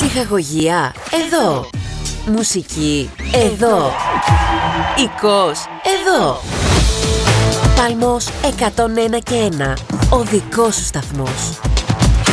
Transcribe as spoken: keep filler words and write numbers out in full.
Ψυχαγωγία, εδώ. Μουσική, εδώ. Οικός, εδώ. Πάλμος εκατόν ένα και ένα. Ο δικός σου σταθμός.